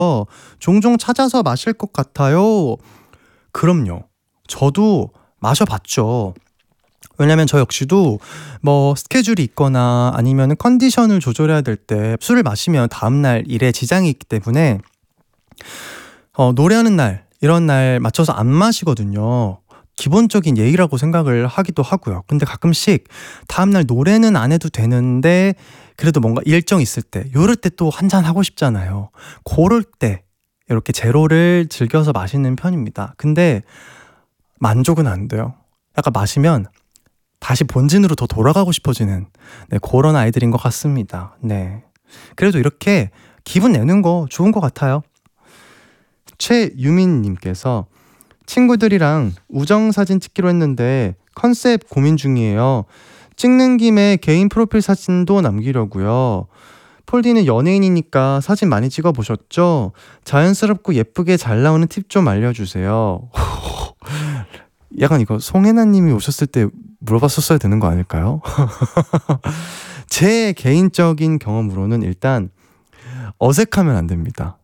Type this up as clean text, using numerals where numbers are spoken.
종종 찾아서 마실 것 같아요. 그럼요. 저도 마셔봤죠. 왜냐면 저 역시도 뭐 스케줄이 있거나 아니면 컨디션을 조절해야 될 때 술을 마시면 다음날 일에 지장이 있기 때문에 노래하는 날 이런 날 맞춰서 안 마시거든요. 기본적인 예의라고 생각을 하기도 하고요. 근데 가끔씩 다음날 노래는 안 해도 되는데 그래도 뭔가 일정 있을 때 요럴 때 또 한잔 하고 싶잖아요. 고럴 때 이렇게 제로를 즐겨서 마시는 편입니다. 근데 만족은 안 돼요. 약간 마시면 다시 본진으로 더 돌아가고 싶어지는 그런 아이들인 것 같습니다. 네. 그래도 이렇게 기분 내는 거 좋은 것 같아요. 최유민님께서 친구들이랑 우정사진 찍기로 했는데 컨셉 고민 중이에요. 찍는 김에 개인 프로필 사진도 남기려고요. 폴디는 연예인이니까 사진 많이 찍어보셨죠? 자연스럽고 예쁘게 잘 나오는 팁 좀 알려주세요. 약간 이거 송혜나님이 오셨을 때 물어봤었어야 되는 거 아닐까요? 제 개인적인 경험으로는 일단 어색하면 안 됩니다.